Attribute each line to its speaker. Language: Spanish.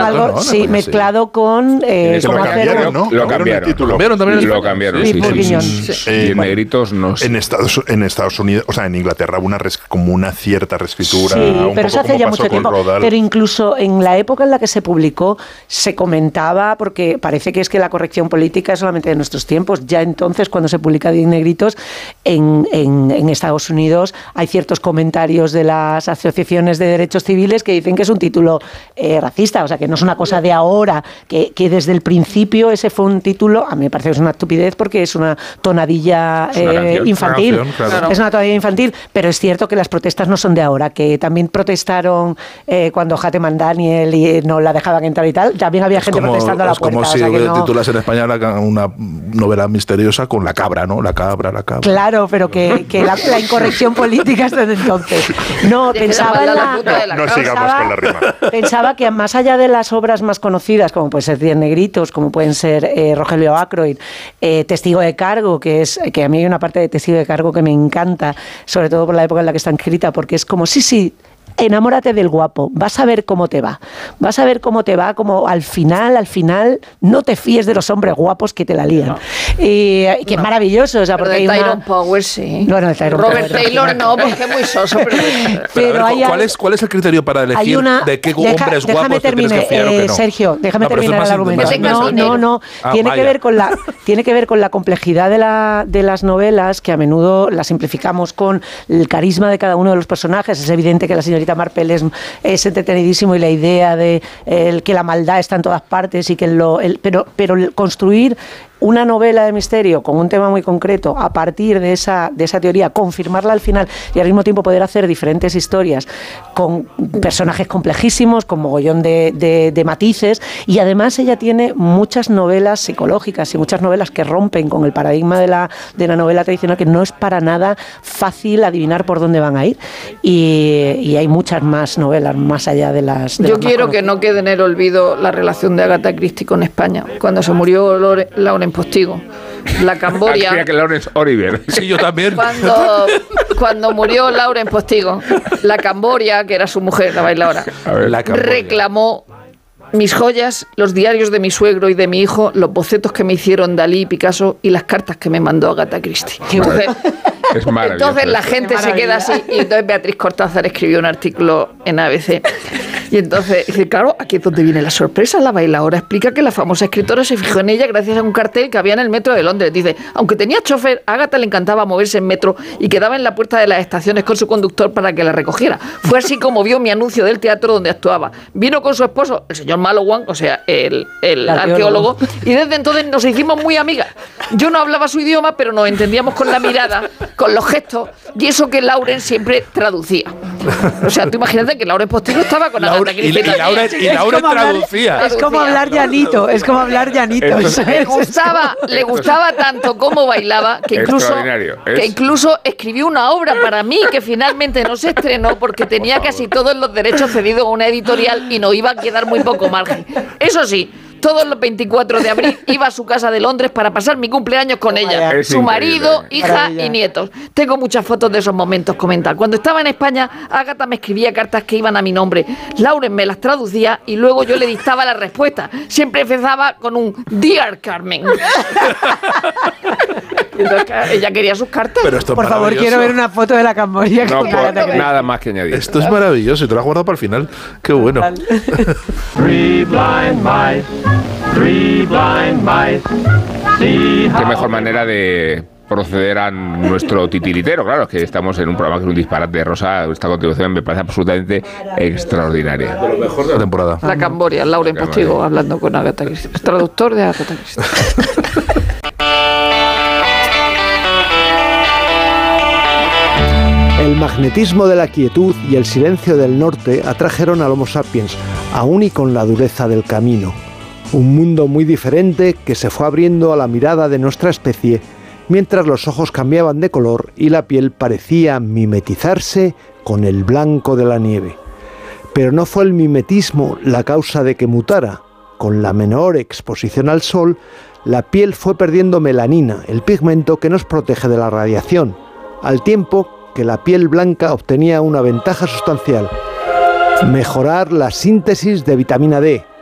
Speaker 1: algo,
Speaker 2: ¿no?
Speaker 1: Sí, mezclado con...
Speaker 3: Lo cambiaron, ¿no?
Speaker 2: Lo cambiaron. Sí. Y en negritos no sé.
Speaker 3: En Estados Unidos, o sea, en Inglaterra hubo como una cierta reescritura.
Speaker 1: Sí,
Speaker 3: un
Speaker 1: pero
Speaker 3: poco
Speaker 1: eso hace
Speaker 3: como
Speaker 1: ya
Speaker 3: pasó
Speaker 1: mucho
Speaker 3: con
Speaker 1: tiempo.
Speaker 3: Rodal.
Speaker 1: Pero incluso en la época en la que se publicó, se comentaba, porque parece que es que la corrección política es solamente de nuestros tiempos. Ya entonces, cuando se publica Diez negritos, en Estados Unidos hay ciertos comentarios de las asociaciones de derechos civiles que dicen que es un título racista, o sea, que no es una cosa de ahora, que desde el principio ese fue un título, a mí me parece que es una estupidez porque es una tonadilla infantil.
Speaker 2: Claro.
Speaker 1: Es una tonadilla infantil, pero es cierto que las protestas no son de ahora, que también protestaron cuando Hatem Daniel y no la dejaban entrar y tal, también había gente protestando a la puerta.
Speaker 2: Es como si titulas en España una novela misteriosa con la cabra, ¿no? La cabra.
Speaker 1: Claro, pero que la incorrección política es desde entonces. No, pensaba
Speaker 3: No sigamos con la rima.
Speaker 1: Pensaba que más allá de las obras más conocidas, como pueden ser Diez negritos, como pueden ser Rogelio Ackroyd, Testigo de cargo, que a mí hay una parte de Testigo de cargo que me encanta, sobre todo por la época en la que está escrita, porque es como, sí, enamórate del guapo, vas a ver cómo te va, como al final no te fíes de los hombres guapos que te la lían. No. Y que es maravilloso, o sea, porque
Speaker 4: de Tyrone Power sí.
Speaker 1: Bueno, de Tyrone
Speaker 4: Robert
Speaker 1: Power,
Speaker 4: Taylor no, porque es muy soso.
Speaker 2: Pero ¿cuál es el criterio para elegir de qué hombres guapos te tienes que fiar o qué no?
Speaker 1: Sergio, déjame terminar el argumento. No. Tiene que ver con la complejidad de las novelas, que a menudo las simplificamos con el carisma de cada uno de los personajes. Es evidente que la señorita Marple es entretenidísimo y la idea de que la maldad está en todas partes y que pero construir una novela de misterio con un tema muy concreto a partir de esa teoría, confirmarla al final y al mismo tiempo poder hacer diferentes historias con personajes complejísimos, con mogollón de matices, y además ella tiene muchas novelas psicológicas y muchas novelas que rompen con el paradigma de la novela tradicional, que no es para nada fácil adivinar por dónde van a ir, y hay muchas más novelas más allá de las...
Speaker 4: Yo quiero que no quede en el olvido la relación de Agatha Christie con España. Cuando se murió Lauren Postigo, la Camboria.
Speaker 2: Creía que Laurence Olivier.
Speaker 5: Sí, yo también.
Speaker 4: Cuando murió Lauren Postigo, la Camboria, que era su mujer, la bailadora, reclamó mis joyas, los diarios de mi suegro y de mi hijo, los bocetos que me hicieron Dalí y Picasso y las cartas que me mandó Agatha Christie.
Speaker 2: Es maravilloso.
Speaker 4: Entonces la gente se queda así, y entonces Beatriz Cortázar escribió un artículo en ABC. Y entonces dice, claro, aquí es donde viene la sorpresa. La bailadora explica que la famosa escritora se fijó en ella gracias a un cartel que había en el metro de Londres. Dice, aunque tenía chofer, a Agatha le encantaba moverse en metro y quedaba en la puerta de las estaciones con su conductor para que la recogiera. Fue así como vio mi anuncio del teatro donde actuaba. Vino con su esposo, el señor Malowan, o sea, el arqueólogo, y desde entonces nos hicimos muy amigas. Yo no hablaba su idioma, pero nos entendíamos con la mirada, con los gestos, y eso que Lauren siempre traducía. O sea, tú imagínate que Lauren Postigo estaba con Agatha Christie.
Speaker 5: Y Lauren traducía.
Speaker 1: Es como hablar llanito.
Speaker 4: Le gustaba tanto cómo bailaba que incluso escribió una obra para mí que finalmente no se estrenó porque tenía casi todos los derechos cedidos a una editorial y nos iba a quedar muy poco margen. Eso sí, todos los 24 de abril iba a su casa de Londres para pasar mi cumpleaños con ella, su marido, hija y nietos. Tengo muchas fotos de esos momentos, comentar. Cuando estaba en España, Agatha me escribía cartas que iban a mi nombre. Lauren me las traducía y luego yo le dictaba la respuesta. Siempre empezaba con un Dear Carmen. Ella quería sus cartas.
Speaker 5: Pero esto
Speaker 1: por favor, quiero ver una foto de la Camboya.
Speaker 2: No, nada más que añadir.
Speaker 5: Esto es maravilloso y te lo has guardado para el final. Qué bueno.
Speaker 2: Qué mejor manera de proceder a nuestro titiritero. Claro, es que estamos en un programa que es un disparate de Rosa. Esta contribución me parece absolutamente extraordinaria.
Speaker 5: De lo mejor de la temporada.
Speaker 4: La Camboria, Lauren Postigo hablando con Agatha Christie. Traductor de Agatha Christie.
Speaker 6: El magnetismo de la quietud y el silencio del norte atrajeron al Homo sapiens, aún y con la dureza del camino. Un mundo muy diferente que se fue abriendo a la mirada de nuestra especie, mientras los ojos cambiaban de color y la piel parecía mimetizarse con el blanco de la nieve. Pero no fue el mimetismo la causa de que mutara. Con la menor exposición al sol, la piel fue perdiendo melanina, el pigmento que nos protege de la radiación, al tiempo que la piel blanca obtenía una ventaja sustancial: mejorar la síntesis de vitamina D,